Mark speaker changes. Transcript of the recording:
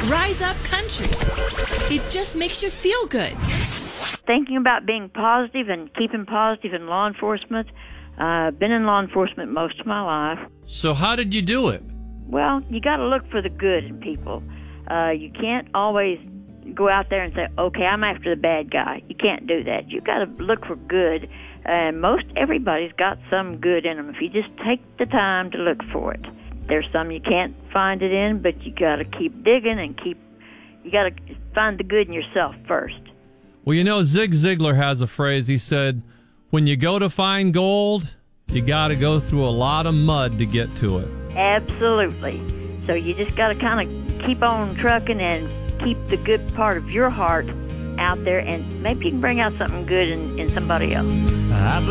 Speaker 1: Rise Up Country. It just makes you feel good.
Speaker 2: Thinking about being positive and keeping positive in law enforcement. I've been in law enforcement most of my life.
Speaker 3: So how did you do it?
Speaker 2: Well, you got to look for the good in people. You can't always go out there and say, okay, I'm after the bad guy. You can't do that. You got to look for good, and most everybody's got some good in them if you just take the time to look for it. There's some you can't find it in, but you got to keep digging and you got to find the good in yourself first.
Speaker 3: Well, you know, Zig Ziglar has a phrase. He said, when you go to find gold, you got to go through a lot of mud to get to it.
Speaker 2: Absolutely. So you just got to kind of keep on trucking and keep the good part of your heart out there, and maybe you can bring out something good in somebody else.